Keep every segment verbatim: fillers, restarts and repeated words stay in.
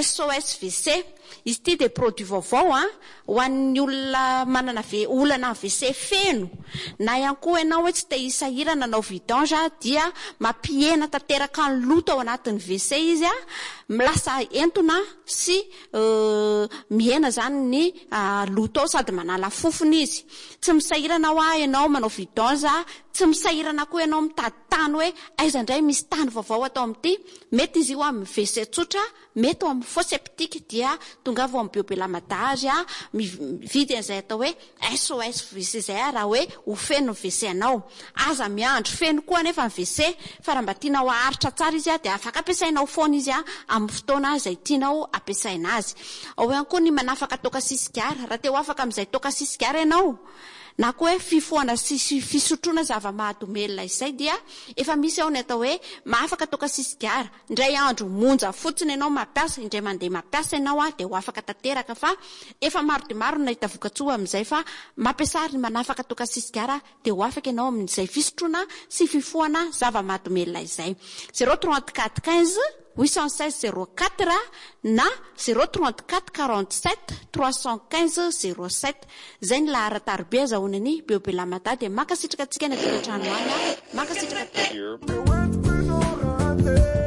S O S W C. Izy ity de produit vaovao a ho an'ny olona manana ve olana W C feno na ihany koa ianao hoe tsy te hisahirana nanao vidange dia mampihena tanteraka ny loto ao anatin'ny W C izy a milasa entona sy uh, mihena zany ny uh, loto ao sady manala fofony izy. Tsy misahirana ho a ianao manao vidange, tsy misahirana koa ianao mitady tany hoe aiza indray misy tany vaovao atao amin'ity. Mety izy io amin'ny W C tsotra, mety amin'ny fosse septique dia tonga vo amin'ny biobelamadazy a mividy an'izay atao hoe S O S W C zay raha hoe ho feno W C anao. Aza miandro feno koa nefa ny W C fa raha mba tianao aharitra tsara izy a dia afaka ampiasainao foana izy a amin'ny fotoana izay tianao ampiasaina azy. Ao ihany koa ny manafaka toka sisigara. Raha te ho afaka amin'izay toka sisigara ianao na koa hoe fifohana sy fisotroana zava-mahadomelina izay dia efa misy ao ny atao hoe mahafaka toka sisigara. Indray andro monja fotsiny ianao mampiasa, indray mandeha mampiasa ianao a dia ho afaka tanteraka fa efa maro dia maro nahita vokatsoa amin'izay fa mampiasa ny manafaka toka sisigara dia ho afaka ianao amin'izay fisotroana sy fifohana zava-mahadomelina izay. zéro trente-quatre quinze huit cent seize zéro quatre na zéro trente-quatre quarante-sept trois cent quinze zéro sept. Zay ny laharan-tarobe azahoany Biobelamada dia mankasitraka antsika ny toetrano any, mankasitraka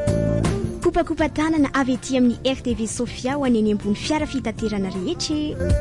kopakopa tanana avy ety amin'ny R T V Sofia ho any any ambony fiara fitaterana rehetra.